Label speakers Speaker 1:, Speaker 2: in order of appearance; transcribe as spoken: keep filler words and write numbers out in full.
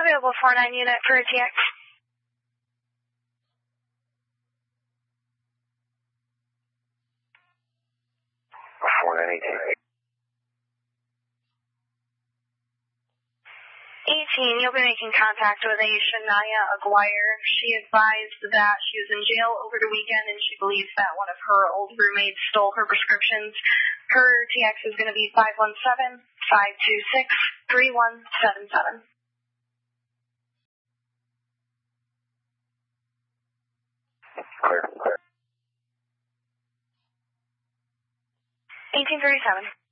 Speaker 1: Available four nine unit for a T X.
Speaker 2: four nine eighteen.
Speaker 1: eighteen, you'll be making contact with a Shania Aguirre. She advised that she was in jail over the weekend and she believes that one of her old roommates stole her prescriptions. Her T X is going to be five one seven, five two six, three one seven seven.
Speaker 2: Clear, clear.
Speaker 1: eighteen thirty-seven.